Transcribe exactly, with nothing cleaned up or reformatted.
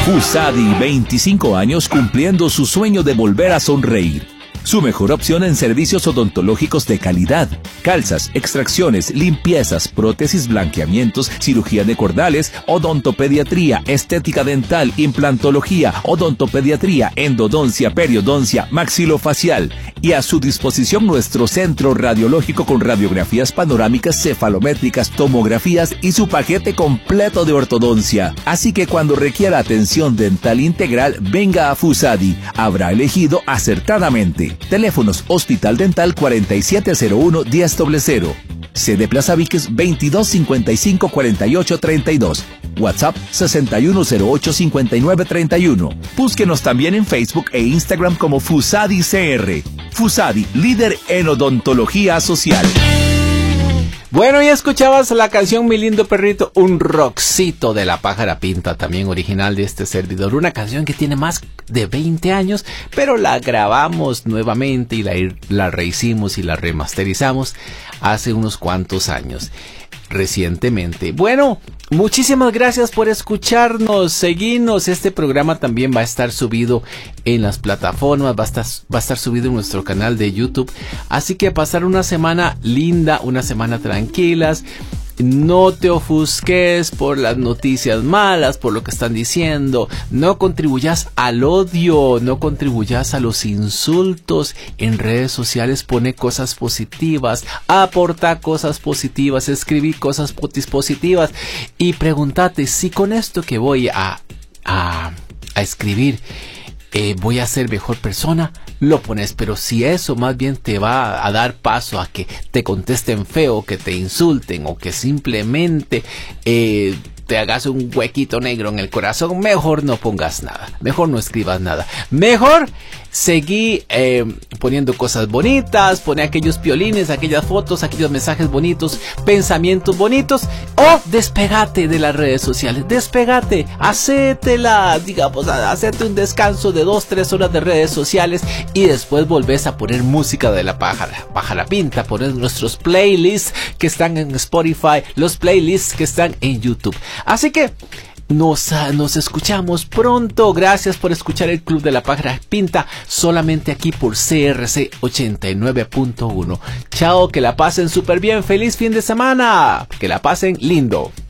Fusadi, veinticinco años cumpliendo su sueño de volver a sonreír. Su mejor opción en servicios odontológicos de calidad. Calzas, extracciones, limpiezas, prótesis, blanqueamientos, cirugía de cordales, odontopediatría, estética dental, implantología, odontopediatría, endodoncia, periodoncia, maxilofacial. Y a su disposición nuestro centro radiológico con radiografías panorámicas, cefalométricas, tomografías y su paquete completo de ortodoncia. Así que cuando requiera atención dental integral, venga a Fusadi. Habrá elegido acertadamente. Teléfonos Hospital Dental cuarenta y siete cero uno, diez cero. Sede Plaza Víquez veintidós cincuenta y cinco cuarenta y ocho treinta y dos. WhatsApp sesenta y uno cero ocho cincuenta y nueve treinta y uno. Búsquenos también en Facebook e Instagram como Fusadi C R. Fusadi, líder en odontología social. Bueno, ya escuchabas la canción Mi Lindo Perrito, un rockcito de La Pájara Pinta, también original de este servidor. Una canción que tiene más de veinte años, pero la grabamos nuevamente y la, la rehicimos y la remasterizamos hace unos cuantos años, recientemente. Bueno, muchísimas gracias por escucharnos, seguirnos. Este programa también va a estar subido en las plataformas, va a estar, va a estar subido en nuestro canal de YouTube. Así que pasar una semana linda, una semana tranquilas. No te ofusques por las noticias malas, por lo que están diciendo. No contribuyas al odio, no contribuyas a los insultos. En redes sociales pone cosas positivas, aporta cosas positivas, escribí cosas positivas y pregúntate si con esto que voy a, a, a escribir eh, voy a ser mejor persona. Lo pones, pero si eso más bien te va a dar paso a que te contesten feo, que te insulten o que simplemente eh, te hagas un huequito negro en el corazón, mejor no pongas nada, mejor no escribas nada, mejor seguí eh, poniendo cosas bonitas, pone aquellos piolines, aquellas fotos, aquellos mensajes bonitos, pensamientos bonitos, o despegate de las redes sociales, despegate, hacétela, digamos, hacete un descanso de dos, tres horas de redes sociales y después volvés a poner música de La Pájara, Pájara Pinta, poner nuestros playlists que están en Spotify, los playlists que están en YouTube. Así que Nos, nos escuchamos pronto. Gracias por escuchar el Club de la Pájara Pinta, solamente aquí por C R C ochenta y nueve punto uno. Chao, que la pasen súper bien. Feliz fin de semana. Que la pasen lindo.